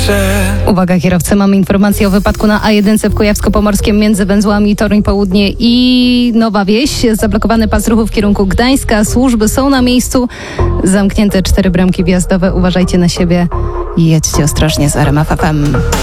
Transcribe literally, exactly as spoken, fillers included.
jeszcze. Uwaga kierowcy, mamy informację o wypadku na A jeden w Kujawsko-Pomorskiem między węzłami Toruń Południe i Nowa Wieś. Zablokowany pas ruchu w kierunku Gdańska. Służby są na miejscu. Zamknięte cztery bramki wjazdowe. Uważajcie na siebie i jedźcie ostrożnie z R M F F M.